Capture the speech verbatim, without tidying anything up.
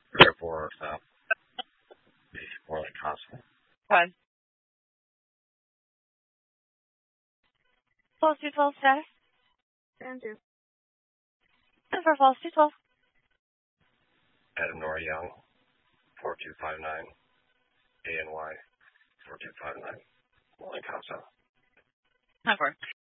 Therefore, uh, more like constant. Fine. False two twelve status. Andrew. For false two twelve. Adam Nora Young, four two five nine. A N Y, four two five nine. More like constant. Hi, four.